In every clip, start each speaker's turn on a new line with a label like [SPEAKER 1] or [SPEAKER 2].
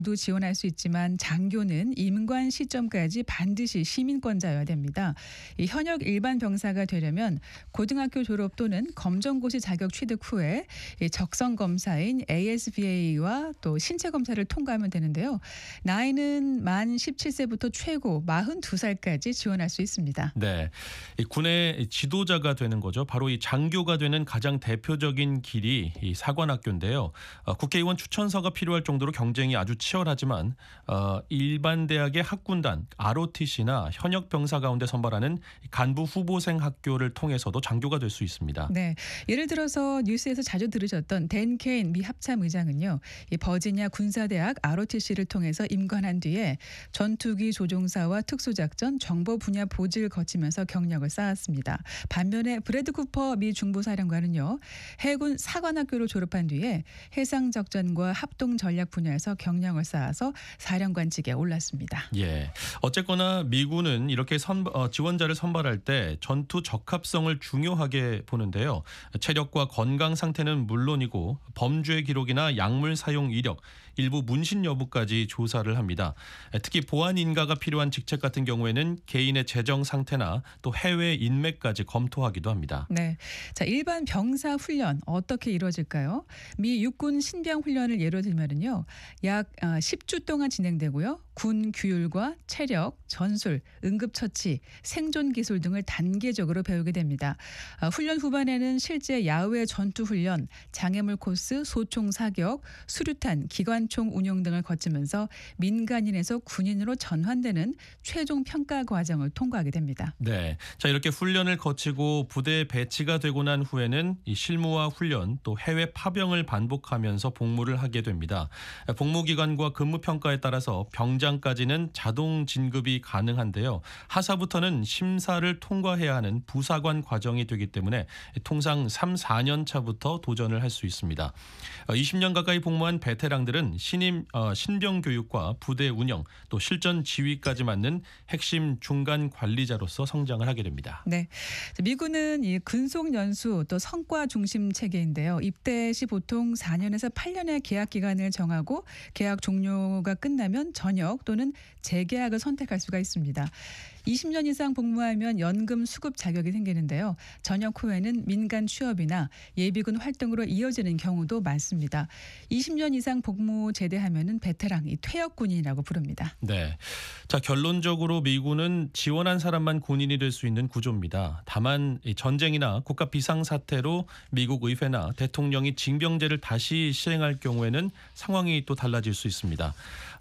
[SPEAKER 1] 도 지원할 수 있지만 장교는 임관 시점까지 반드시 시민권자여야 됩니다. 이 현역 일반 병사가 되려면 고등학교 졸업 또는 검정고시 자격 취득 후에 이 적성 검사인 ASVA와 또 신체 검사를 통과하면 되는데요. 나이는 만 17세부터 최고 42살까지 지원할 수 있습니다.
[SPEAKER 2] 네, 이 군의 지도자가 되는 거죠. 바로 이 장교가 되는 가장 대표적인 길이 이 사관학교인데요. 국회의원 추천서가 필요할 정도로 경쟁이 아주 치열하지만 일반 대학의 학군단 ROTC나 현역 병사 가운데 선발하는 간부 후보생 학교를 통해서도 장교가 될 수 있습니다.
[SPEAKER 1] 네, 예를 들어서 뉴스에서 자주 들으셨던 댄 케인 미 합참 의장은요, 이 버지니아 군사대학 ROTC를 통해서 임관한 뒤에 전투기 조종사와 특수작전 정보 분야 보직을 거치면서 경력을 쌓았습니다. 반면에 브래드 쿠퍼 미 중부사령관은요, 해군 사관학교를 졸업한 뒤에 해상작전과 합동 전략 분야에서 경력을 쌓아서 사령관직에 올랐습니다.
[SPEAKER 2] 예, 어쨌거나 미군은 이렇게 지원자를 선발할 때 전투 적합성을 중요하게 보는데요. 체력과 건강 상태는 물론이고 범죄 기록이나 약물 사용 이력, 일부 문신 여부까지 조사를 합니다. 특히 보안 인가가 필요한 직책 같은 경우에는 개인의 재정 상태나 또 해외 인맥까지 검토하기도 합니다.
[SPEAKER 1] 네, 자, 일반 병사 훈련 어떻게 이루어질까요? 미 육군 신병 훈련을 예로 들면요, 약 10주 동안 진행되고요. 군 규율과 체력, 전술, 응급처치, 생존 기술 등을 단계적으로 배우게 됩니다. 훈련 후반에는 실제 야외 전투 훈련, 장애물 코스, 소총 사격, 수류탄, 기관총 운용 등을 거치면서 민간인에서 군인으로 전환되는 최종 평가 과정을 통과하게 됩니다.
[SPEAKER 2] 네, 자, 이렇게 훈련을 거치고 부대에 배치가 되고 난 후에는 이 실무와 훈련 또 해외 파병을 반복하면서 복무를 하게 됩니다. 복무 기간과 근무 평가에 따라서 병장까지는 자동 진급이 가능한데요. 하사부터는 심사를 통과해야 하는 부사관 과정이 되기 때문에 통상 3, 4년 차부터 도전을 할 수 있습니다. 20년 가까이 복무한 베테랑들은 신병 교육과 부대 운영 또 실전 지휘까지 맡는 핵심 중간 관리자로서 성장을 하게 됩니다.
[SPEAKER 1] 네, 미군은 이 근속 연수 또 성과 중심 체계인데요. 입대 시 보통 4년에서 8년의 계약 기간을 정하고 계약 종료가 끝나면 전역 또는 재계약을 선택할 수가 있습니다. 20년 이상 복무하면 연금 수급 자격이 생기는데요. 전역 후에는 민간 취업이나 예비군 활동으로 이어지는 경우도 많습니다. 20년 이상 복무 제대하면은 베테랑, 퇴역군인이라고 부릅니다.
[SPEAKER 2] 네, 자, 결론적으로 미군은 지원한 사람만 군인이 될 수 있는 구조입니다. 다만 이 전쟁이나 국가 비상사태로 미국 의회나 대통령이 징병제를 다시 시행할 경우에는 상황이 또 달라질 수 있습니다.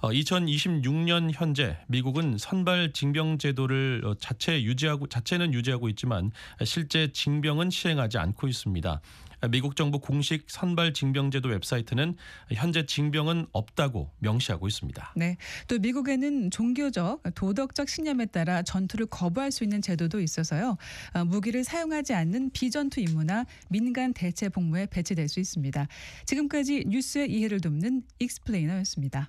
[SPEAKER 2] 2026년 현재 미국은 선발 징병 제도를 자체는 유지하고 있지만 실제 징병은 시행하지 않고 있습니다. 미국 정부 공식 선발 징병제도 웹사이트는 현재 징병은 없다고 명시하고 있습니다.
[SPEAKER 1] 네, 또 미국에는 종교적, 도덕적 신념에 따라 전투를 거부할 수 있는 제도도 있어서요. 무기를 사용하지 않는 비전투 임무나 민간 대체 복무에 배치될 수 있습니다. 지금까지 뉴스의 이해를 돕는 익스플레이너였습니다.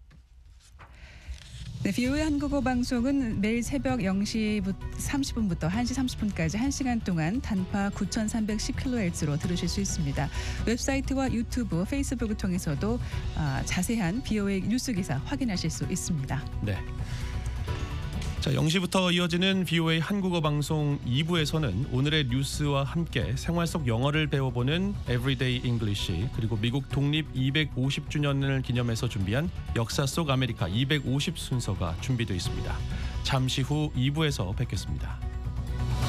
[SPEAKER 1] 네, VOA 한국어 방송은 매일 새벽 0시 30분부터 1시 30분까지 1시간 동안 단파 9310kHz로 들으실 수 있습니다. 웹사이트와 유튜브, 페이스북을 통해서도 자세한 VOA 뉴스 기사 확인하실 수 있습니다.
[SPEAKER 2] 네. 자, 0시부터 이어지는 VOA 한국어 방송 2부에서는 오늘의 뉴스와 함께 생활 속 영어를 배워보는 Everyday English, 그리고 미국 독립 250주년을 기념해서 준비한 역사 속 아메리카 250 순서가 준비되어 있습니다. 잠시 후 2부에서 뵙겠습니다.